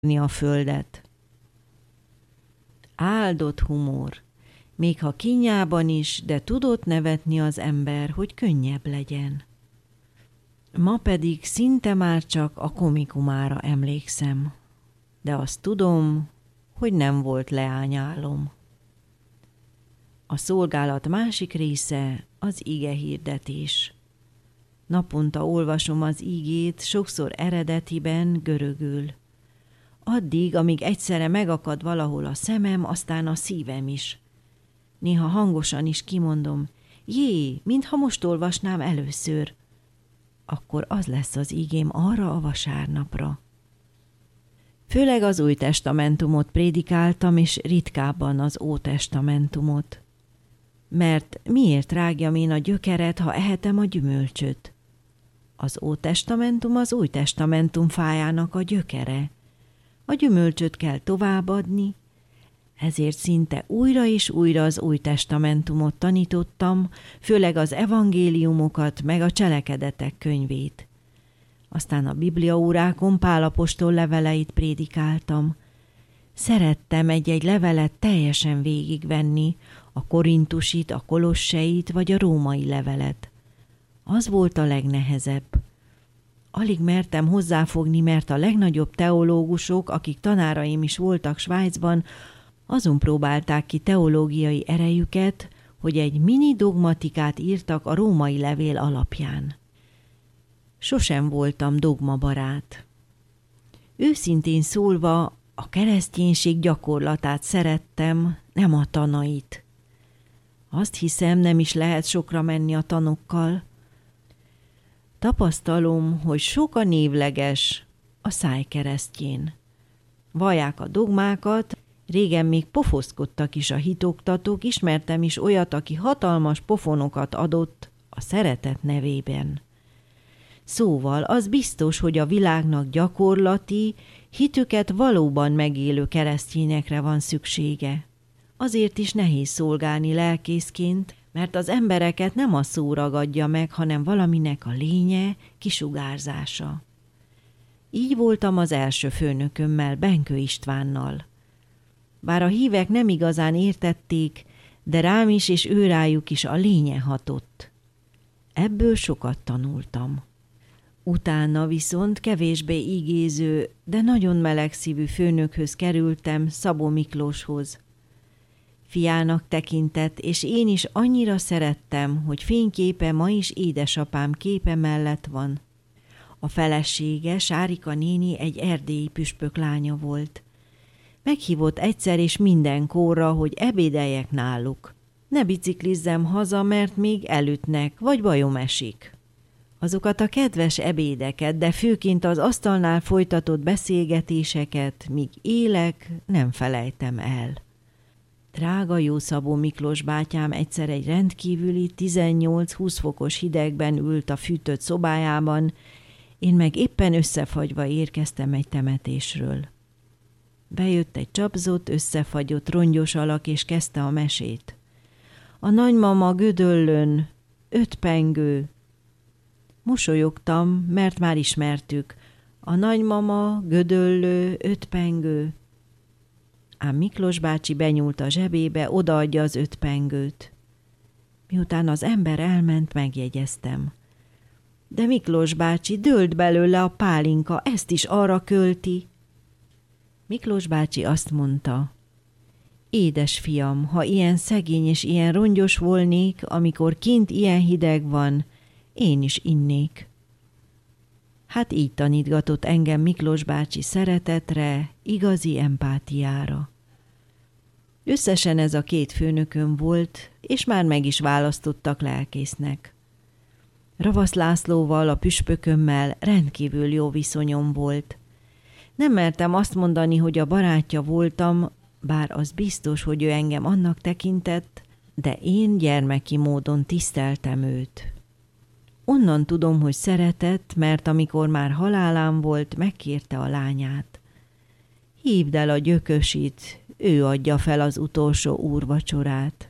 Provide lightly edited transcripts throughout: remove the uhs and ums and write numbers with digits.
a földet. Áldott humor. Még ha kínjában is, de tudott nevetni az ember, hogy könnyebb legyen. Ma pedig szinte már csak a komikumára emlékszem, de azt tudom, hogy nem volt leányálom. A szolgálat másik része az igehirdetés. Naponta olvasom az igét, sokszor eredetiben, görögül. Addig, amíg egyszerre megakad valahol a szemem, aztán a szívem is. Néha hangosan is kimondom, jé, mintha most olvasnám először. Akkor az lesz az igém arra a vasárnapra. Főleg az Új Testamentumot prédikáltam, és ritkábban az Ótestamentumot. Mert miért rágjam én a gyökeret, ha ehetem a gyümölcsöt? Az Ótestamentum az Új Testamentum fájának a gyökere. A gyümölcsöt kell továbbadni, ezért szinte újra és újra az Új Testamentumot tanítottam, főleg az evangéliumokat, meg a cselekedetek könyvét. Aztán a bibliaórákon Pál apostol leveleit prédikáltam. Szerettem egy-egy levelet teljesen végigvenni, a korintusit, a kolosseit vagy a római levelet. Az volt a legnehezebb. Alig mertem hozzáfogni, mert a legnagyobb teológusok, akik tanáraim is voltak Svájcban, azon próbálták ki teológiai erejüket, hogy egy mini dogmatikát írtak a római levél alapján. Sosem voltam dogmabarát. Őszintén szólva, a kereszténység gyakorlatát szerettem, nem a tanait. Azt hiszem, nem is lehet sokra menni a tanokkal. Tapasztalom, hogy sok a névleges a szájkeresztjén. Vallják a dogmákat, régen még pofoszkodtak is a hitoktatók, ismertem is olyat, aki hatalmas pofonokat adott a szeretet nevében. Szóval az biztos, hogy a világnak gyakorlati, hitüket valóban megélő keresztényekre van szüksége. Azért is nehéz szolgálni lelkészként, mert az embereket nem a szó ragadja meg, hanem valaminek a lénye, kisugárzása. Így voltam az első főnökömmel, Benkő Istvánnal. Bár a hívek nem igazán értették, de rám is és ő rájuk is a lénye hatott. Ebből sokat tanultam. Utána viszont kevésbé igéző, de nagyon melegszívű főnökhöz kerültem, Szabó Miklóshoz. Fiának tekintett, és én is annyira szerettem, hogy fényképe ma is édesapám képe mellett van. A felesége, Sárika néni egy erdélyi püspök lánya volt. Meghívott egyszer és mindenkorra, hogy ebédeljek náluk. Ne biciklizzem haza, mert még elütnek, vagy bajom esik. Azokat a kedves ebédeket, de főként az asztalnál folytatott beszélgetéseket, míg élek, nem felejtem el. Drága jó Szabó Miklós bátyám egyszer egy rendkívüli 18-20 fokos hidegben ült a fűtött szobájában, én meg éppen összefagyva érkeztem egy temetésről. Bejött egy csapzott, összefagyott, rongyos alak, és kezdte a mesét. A nagymama Gödöllön, 5 pengő. Mosolyogtam, mert már ismertük. A nagymama Gödöllő, 5 pengő. Ám Miklós bácsi benyúlt a zsebébe, odaadja az 5 pengőt. Miután az ember elment, megjegyeztem. De Miklós bácsi, dőlt belőle a pálinka, ezt is arra költi. Miklós bácsi azt mondta, édes fiam, ha ilyen szegény és ilyen rongyos volnék, amikor kint ilyen hideg van, én is innék. Hát így tanítgatott engem Miklós bácsi szeretetre, igazi empátiára. Összesen ez a 2 főnököm volt, és már meg is választottak lelkésznek. Ravasz Lászlóval, a püspökömmel rendkívül jó viszonyom volt. Nem mertem azt mondani, hogy a barátja voltam, bár az biztos, hogy ő engem annak tekintett, de én gyermeki módon tiszteltem őt. Onnan tudom, hogy szeretett, mert amikor már halálán volt, megkérte a lányát. Hívd el a gyökösit, ő adja fel az utolsó úrvacsorát.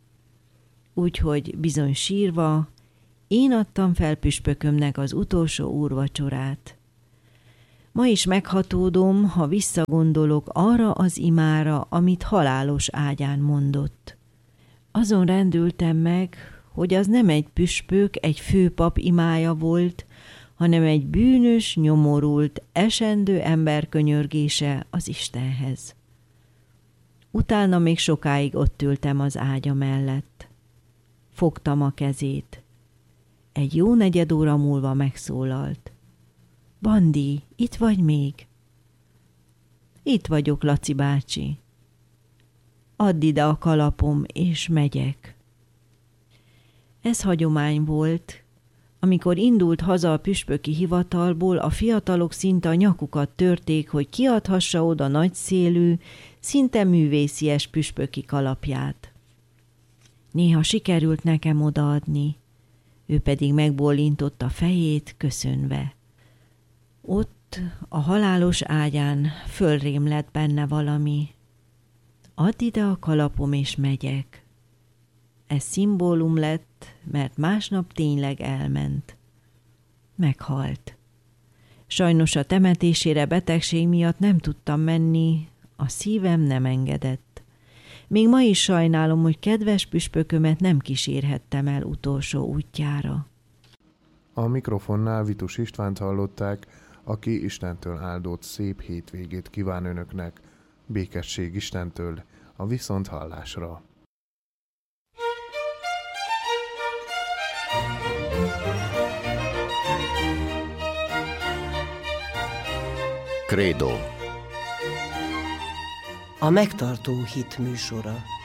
Úgyhogy bizony sírva, én adtam fel püspökömnek az utolsó úrvacsorát. Ma is meghatódom, ha visszagondolok arra az imára, amit halálos ágyán mondott. Azon rendültem meg, hogy az nem egy püspök, egy főpap imája volt, hanem egy bűnös, nyomorult, esendő ember könyörgése az Istenhez. Utána még sokáig ott ültem az ágya mellett. Fogtam a kezét. Egy jó 4 óra múlva megszólalt. Bandi, itt vagy még? Itt vagyok, Laci bácsi. Add ide a kalapom, és megyek. Ez hagyomány volt. Amikor indult haza a püspöki hivatalból, a fiatalok szinte a nyakukat törték, hogy kiadhassa oda nagyszélű, szinte művészies püspöki kalapját. Néha sikerült nekem odaadni, ő pedig megbólintott a fejét, köszönve. Ott, a halálos ágyán fölrém lett benne valami. Add ide a kalapom, és megyek. Ez szimbólum lett, mert másnap tényleg elment. Meghalt. Sajnos a temetésére betegség miatt nem tudtam menni, a szívem nem engedett. Még ma is sajnálom, hogy kedves püspökömet nem kísérhettem el utolsó útjára. A mikrofonnál Vitus Istvánt hallották, aki Istentől áldott szép hétvégét kíván önöknek. Békesség Istentől, a viszonthallásra. Credo. A megtartó hit műsora.